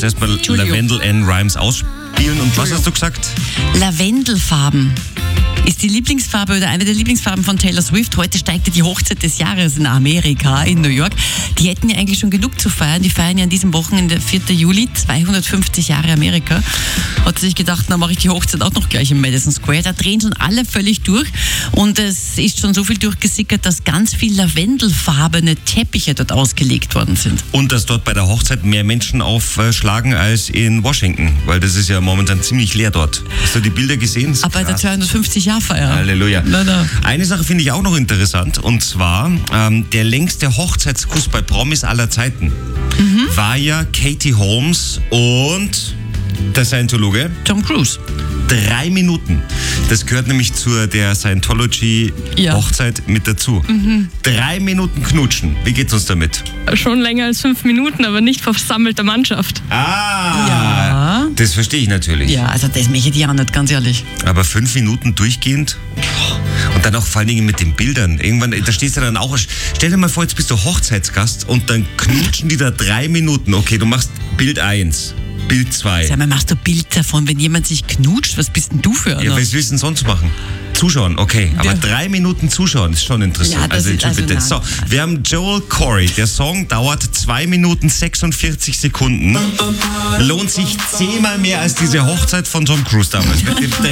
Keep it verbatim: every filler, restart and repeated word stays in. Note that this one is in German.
musst erstmal Lavendel and Rhymes ausspielen. Und was hast du gesagt? Lavendelfarben ist die Lieblingsfarbe oder eine der Lieblingsfarben von Taylor Swift. Heute steigt ja die Hochzeit des Jahres in Amerika, in New York. Die hätten ja eigentlich schon genug zu feiern. Die feiern ja an diesem Wochenende, vierten Juli, zweihundertfünfzig Jahre Amerika. Hat sich gedacht, na mache ich die Hochzeit auch noch gleich im Madison Square. Da drehen schon alle völlig durch. Und es ist schon so viel durchgesickert, dass ganz viel lavendelfarbene Teppiche dort ausgelegt worden sind. Und dass dort bei der Hochzeit mehr Menschen aufschlagen als in Washington. Weil das ist ja momentan ziemlich leer dort. Hast du die Bilder gesehen? Aber bei der zweihundertfünfzig Jahre Feier. Halleluja. Na, na. Eine Sache finde ich auch noch interessant, und zwar ähm, der längste Hochzeitskuss bei Promis aller Zeiten mhm. war ja Katie Holmes und der Scientologe Tom Cruise. Drei Minuten. Das gehört nämlich zu der Scientology-Hochzeit ja. mit dazu. Mhm. Drei Minuten knutschen. Wie geht's uns damit? Schon länger als fünf Minuten, aber nicht vor versammelter Mannschaft. Ah, ja. Das verstehe ich natürlich. Ja, also das möchte ich ja nicht, ganz ehrlich. Aber fünf Minuten durchgehend? Und dann auch vor allen Dingen mit den Bildern. Irgendwann, da stehst du dann auch, stell dir mal vor, jetzt bist du Hochzeitsgast und dann knutschen die da drei Minuten. Okay, du machst Bild eins. Bild zwei. Sag mal, machst du Bild davon, wenn jemand sich knutscht? Was bist denn du für einer? Ja, was willst du denn sonst machen? Zuschauen, okay. Aber ja. drei Minuten zuschauen ist schon interessant. Ja, das also, ist, also bitte. So, wir haben Joel Corey. Der Song dauert zwei Minuten sechsundvierzig Sekunden. Lohnt sich zehnmal mehr als diese Hochzeit von Tom Cruise damals. Mit dem